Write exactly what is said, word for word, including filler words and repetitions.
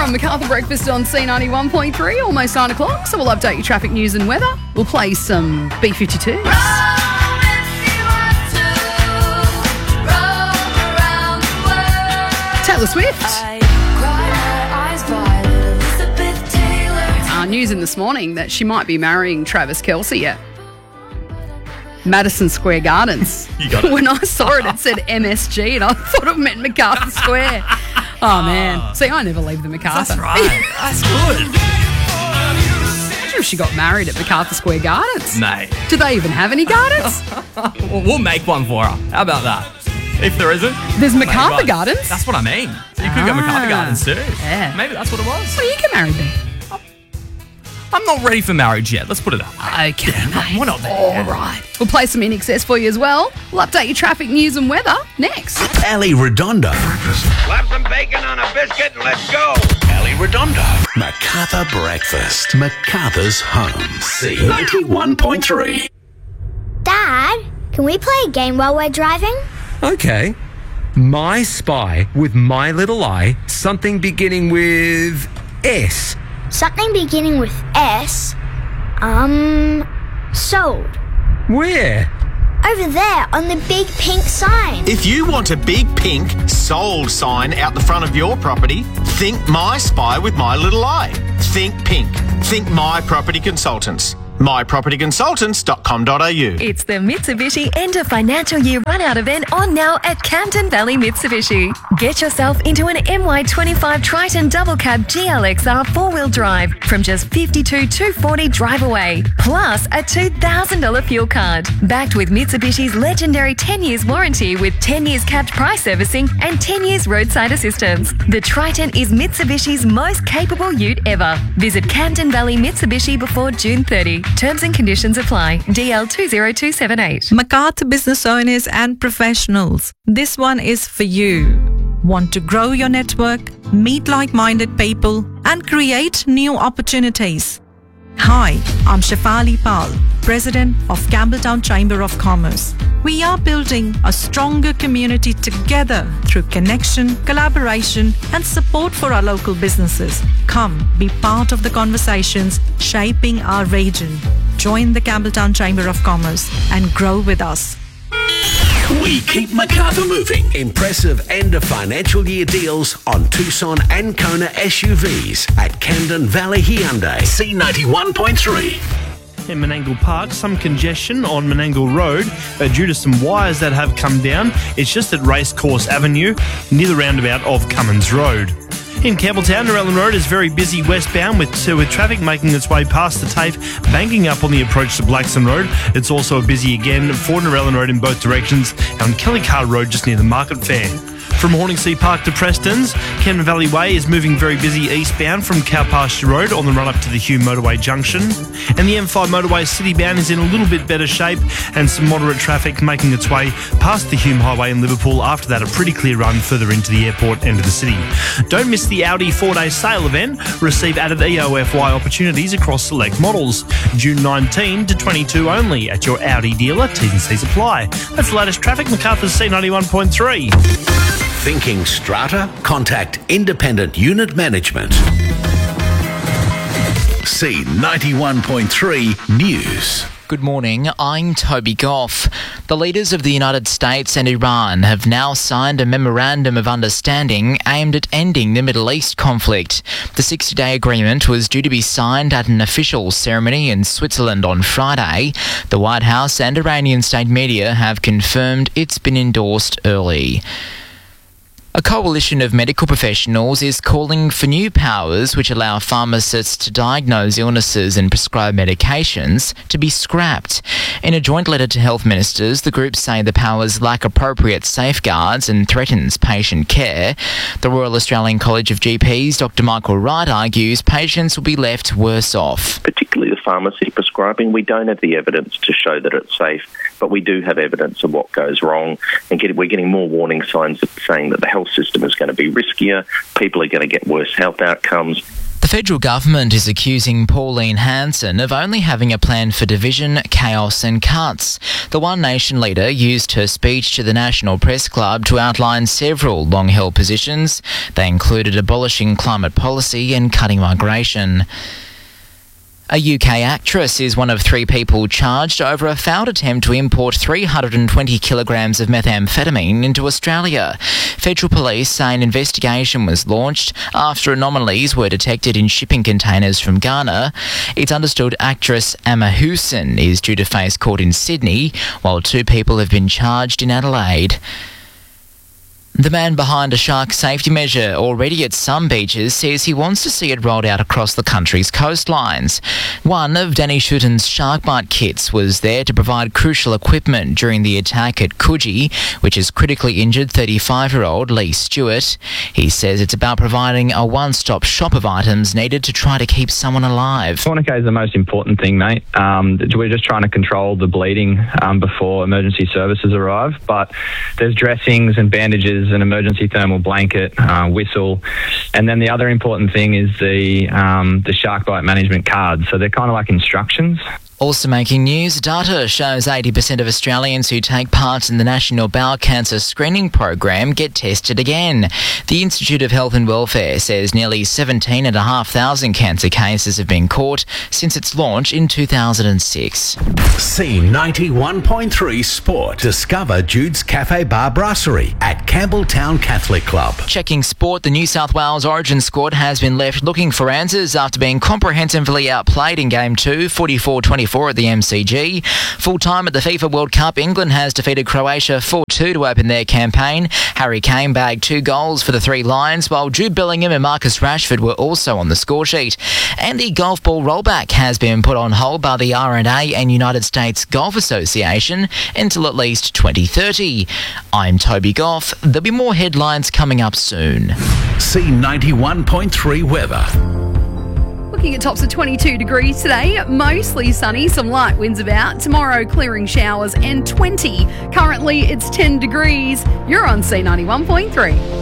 a.m. MacArthur Breakfast on C ninety-one point three, almost nine o'clock. So we'll update you traffic news and weather. We'll play some B fifty-twos. Taylor Swift. Uh, news in this morning that she might be marrying Travis Kelce at Madison Square Gardens. You got it. When I saw it, it said M S G and I thought it meant MacArthur Square. Oh, man. See, I never leave the MacArthur. That's right. That's good. Imagine if she got married at MacArthur Square Gardens. Mate. Do they even have any gardens? Well, we'll make one for her. How about that? If there isn't. There's make MacArthur one. Gardens. That's what I mean. So you could go Ah. MacArthur Gardens too. Yeah. Maybe that's what it was. What do you get married then? I'm not ready for marriage yet. Let's put it that way. Okay, mate. We're not there. All right. We'll play some In Excess for you as well. We'll update your traffic news and weather next. Ali Redondo. Slap some bacon on a biscuit and let's go. Ali Redondo. MacArthur Breakfast. MacArthur's home. C ninety-one point three. Dad, can we play a game while we're driving? Okay. My Spy with My Little Eye, something beginning with S. Something beginning with S. Um, sold. Where? Over there on the big pink sign. If you want a big pink sold sign out the front of your property, think My Spy with My Little Eye. Think pink. Think My Property Consultants. my property consultants dot com dot a u. It's the Mitsubishi End of Financial Year Run-Out event on now at Camden Valley Mitsubishi. Get yourself into an M Y twenty-five Triton Double Cab G L X R four-wheel drive from just fifty-two thousand two hundred forty dollars drive away, plus a two thousand dollars fuel card. Backed with Mitsubishi's legendary ten years warranty with ten years capped price servicing and ten years roadside assistance. The Triton is Mitsubishi's most capable ute ever. Visit Camden Valley Mitsubishi before June thirtieth. Terms and conditions apply. D L two zero two seven eight. MacArthur business owners and professionals, this one is for you. Want to grow your network, meet like-minded people, and create new opportunities? Hi, I'm Shefali Pal, President of Campbelltown Chamber of Commerce. We are building a stronger community together through connection, collaboration, and support for our local businesses. Come, be part of the conversations shaping our region. Join the Campbelltown Chamber of Commerce and grow with us. We keep MacArthur moving. Impressive end of financial year deals on Tucson and Kona S U Vs at Camden Valley Hyundai. C ninety-one point three. In Menangle Park, some congestion on Menangle Road uh, due to some wires that have come down. It's just at Racecourse Avenue near the roundabout of Cummins Road. In Campbelltown, Narellan Road is very busy westbound with, uh, with traffic making its way past the TAFE, banking up on the approach to Blackson Road. It's also busy again for Narellan Road in both directions and on Kelly Carr Road just near the Market Fair. From Horningsea Park to Preston's, Camden Valley Way is moving very busy eastbound from Cow Pasture Road on the run-up to the Hume Motorway Junction. And the M five motorway citybound is in a little bit better shape and some moderate traffic making its way past the Hume Highway in Liverpool. After that, a pretty clear run further into the airport end of the city. Don't miss the Audi four-day sale event. Receive added E O F Y opportunities across select models. June nineteenth to twenty-two only at your Audi dealer. T's and C's apply. That's the latest traffic. MacArthur's C ninety-one point three. Thinking strata? Contact Independent Unit Management. C ninety-one point three News. Good morning, I'm Toby Goff. The leaders of the United States and Iran have now signed a memorandum of understanding aimed at ending the Middle East conflict. The sixty-day agreement was due to be signed at an official ceremony in Switzerland on Friday. The White House and Iranian state media have confirmed it's been endorsed early. A coalition of medical professionals is calling for new powers which allow pharmacists to diagnose illnesses and prescribe medications to be scrapped. In a joint letter to health ministers, the groups say the powers lack appropriate safeguards and threatens patient care. The Royal Australian College of G Ps, Doctor Michael Wright, argues patients will be left worse off. Particularly the pharmacy prescribing, we don't have the evidence to show that it's safe, but we do have evidence of what goes wrong, and get, we're getting more warning signs saying that the health system is going to be riskier, people are going to get worse health outcomes. The The federal government is accusing Pauline Hanson of only having a plan for division, chaos and cuts. The One Nation leader used her speech to the National Press Club to outline several long-held positions. They included abolishing climate policy and cutting migration. A U K actress is one of three people charged over a failed attempt to import three hundred twenty kilograms of methamphetamine into Australia. Federal police say an investigation was launched after anomalies were detected in shipping containers from Ghana. It's understood actress Emma Hewson is due to face court in Sydney, while two people have been charged in Adelaide. The man behind a shark safety measure already at some beaches says he wants to see it rolled out across the country's coastlines. One of Danny Shuten's shark bite kits was there to provide crucial equipment during the attack at Coogee, which has critically injured thirty-five-year-old Lee Stewart. He says it's about providing a one-stop shop of items needed to try to keep someone alive. Tourniquet is the most important thing, mate. Um, we're just trying to control the bleeding um, before emergency services arrive, but there's dressings and bandages, an emergency thermal blanket, uh, whistle, and then the other important thing is the um, the shark bite management card. So they're kind of like instructions. Also making news, data shows eighty percent of Australians who take part in the National Bowel Cancer Screening Program get tested again. The Institute of Health and Welfare says nearly seventeen thousand five hundred cancer cases have been caught since its launch in two thousand six. C ninety-one point three Sport. Discover Jude's Cafe Bar Brasserie at Campbelltown Catholic Club. Checking sport, the New South Wales Origin squad has been left looking for answers after being comprehensively outplayed in Game two, forty-four twenty-four at the M C G. Full-time at the FIFA World Cup, England has defeated Croatia four two to open their campaign. Harry Kane bagged two goals for the Three Lions, while Jude Bellingham and Marcus Rashford were also on the scoresheet. And the golf ball rollback has been put on hold by the R and A and United States Golf Association until at least twenty thirty. I'm Toby Goff. There'll be more headlines coming up soon. C ninety-one point three weather. Looking at tops of twenty-two degrees today, mostly sunny, some light winds about. Tomorrow, clearing showers and twenty. Currently, it's ten degrees. You're on C ninety-one point three.